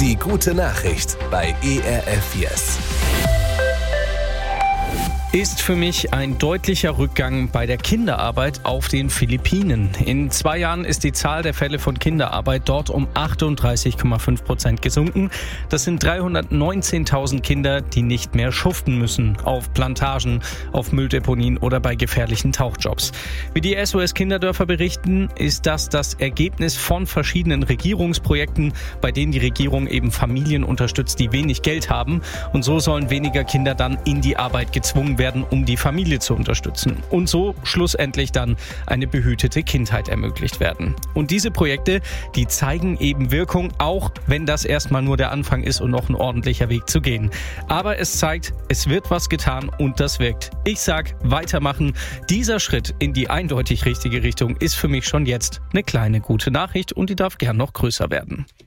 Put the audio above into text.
Die gute Nachricht bei ERF Yes. Ist für mich ein deutlicher Rückgang bei der Kinderarbeit auf den Philippinen. In 2 Jahren ist die Zahl der Fälle von Kinderarbeit dort um 38,5% gesunken. Das sind 319.000 Kinder, die nicht mehr schuften müssen. Auf Plantagen, auf Mülldeponien oder bei gefährlichen Tauchjobs. Wie die SOS Kinderdörfer berichten, ist das Ergebnis von verschiedenen Regierungsprojekten, bei denen die Regierung eben Familien unterstützt, die wenig Geld haben. Und so sollen weniger Kinder dann in die Arbeit gezwungen werden, um die Familie zu unterstützen. Und so schlussendlich dann eine behütete Kindheit ermöglicht werden. Und diese Projekte, die zeigen eben Wirkung, auch wenn das erstmal nur der Anfang ist und noch ein ordentlicher Weg zu gehen. Aber es zeigt, es wird was getan und das wirkt. Ich sag, weitermachen. Dieser Schritt in die eindeutig richtige Richtung ist für mich schon jetzt eine kleine gute Nachricht und die darf gern noch größer werden.